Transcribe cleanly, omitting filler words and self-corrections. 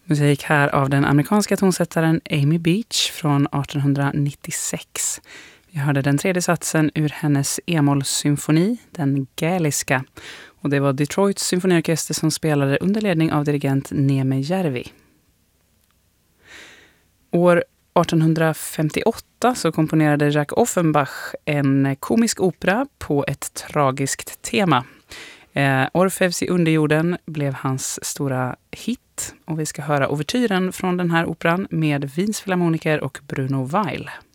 Musik här av den amerikanska tonsättaren Amy Beach från 1896. Vi hörde den tredje satsen ur hennes e-moll-symfoni, den gaeliska. Och det var Detroits symfoniorkester som spelade under ledning av dirigent Neme Järvi. År 1858 så komponerade Jacques Offenbach en komisk opera på ett tragiskt tema. Orfeus i underjorden blev hans stora hit och vi ska höra ouvertyren från den här operan med Wiens Filharmoniker och Bruno Weil.